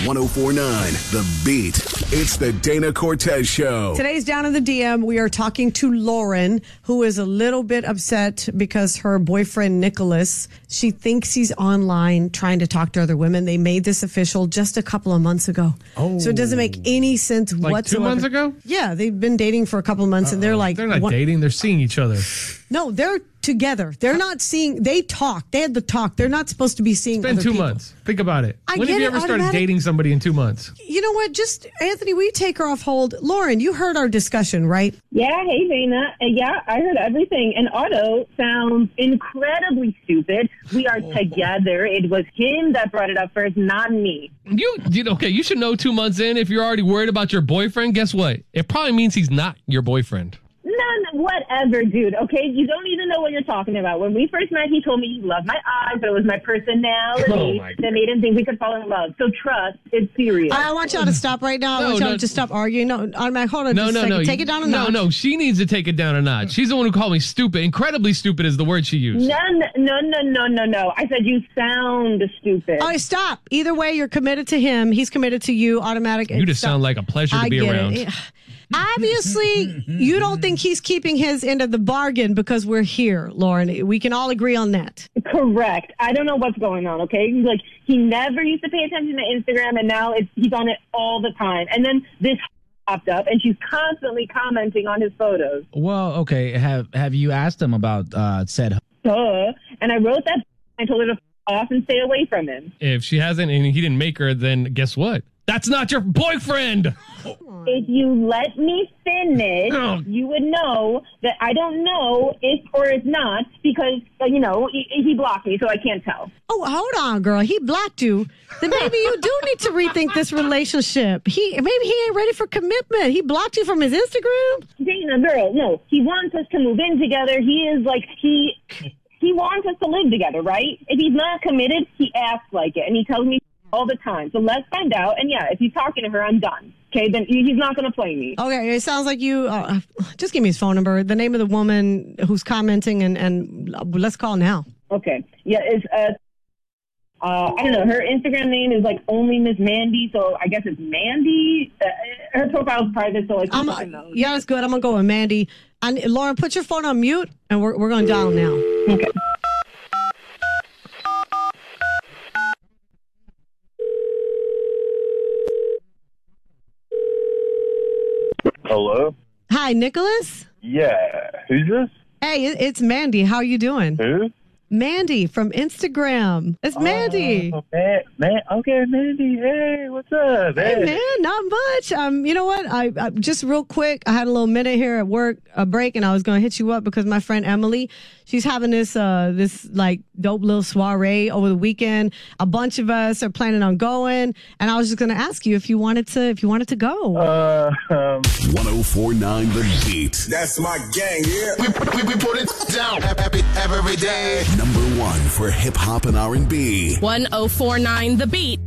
104.9 The Beat. It's the Dana Cortez Show. Today's Down in the DM. We are talking to Lauren, who is a little bit upset because her boyfriend, Nicholas, she thinks he's online trying to talk to other women. They made this official just a couple of months ago. Oh. So it doesn't make any sense whatsoever. 2 months ago? Yeah, they've been dating for a couple of months, and they're like... They're not dating. They're seeing each other. No, they're together. They're not seeing... They talk. They had the talk. They're not supposed to be seeing It's been other 2 people. months. Think about it. I When get have you it, ever started automatic- dating somebody in 2 months? You know what? Just, Anthony, will you take her off hold? Lauren, you heard our discussion, right? Yeah, hey, Dana. Yeah, I heard everything. And Otto sounds incredibly stupid. We are together. It was him that brought it up first, not me. Okay, you should know 2 months in if you're already worried about your boyfriend. Guess what? It probably means he's not your boyfriend. Whatever, dude, okay? You don't even know what you're talking about. When we first met, he told me he loved my eyes, but it was my personality that made him think we could fall in love. So trust, it's serious. I want y'all to stop right now. I want y'all to stop arguing. No, automatic. Hold on just a second. Take it down a notch. No, she needs to take it down a notch. She's the one who called me stupid. Incredibly stupid is the word she used. No. I said you sound stupid. All right, stop. Either way, you're committed to him. He's committed to you. Automatic. You just sound like a pleasure to be around. Obviously, you don't think he's keeping his end of the bargain because we're here, Lauren. We can all agree on that. Correct. I don't know what's going on, okay? Like, he never used to pay attention to Instagram, and now he's on it all the time. And then this popped up, and she's constantly commenting on his photos. Well, okay. Have you asked him about said? Duh. And I wrote that. I told her to off and stay away from him. If she hasn't and he didn't make her, then guess what? That's not your boyfriend. If you let me finish, you would know that I don't know if or if not because, he blocked me, so I can't tell. Oh, hold on, girl. He blocked you. Then maybe you do need to rethink this relationship. Maybe he ain't ready for commitment. He blocked you from his Instagram? Dana, girl, no. He wants us to move in together. He is like, he wants us to live together, right? If he's not committed, he acts like it, and he tells me all the time. So let's find out. And yeah, if he's talking to her, I'm done. Okay, then he's not going to play me. Okay, it sounds like you, just give me his phone number, the name of the woman who's commenting, and let's call now. Okay. Yeah, it's, I don't know, her Instagram name is like only Miss Mandy, so I guess it's Mandy. Her profile's private, so like, who fucking knows? Yeah, that's good. I'm going to go with Mandy. And Lauren, put your phone on mute, and we're going to dial now. Okay. Hello? Hi, Nicholas? Yeah. Who's this? Hey, it's Mandy. How are you doing? Who? Mandy from Instagram. It's Mandy. Oh, man. Okay, Mandy. Hey, what's up? Hey, man, not much. You know what? I just real quick, I had a little minute here at work, a break, and I was going to hit you up because my friend Emily, she's having this like dope little soiree over the weekend. A bunch of us are planning on going, and I was just going to ask you if you wanted to go. 104.9 The Beat. That's my gang, yeah. We put it down every day. Number one for hip hop and R&B. 104.9 The Beat.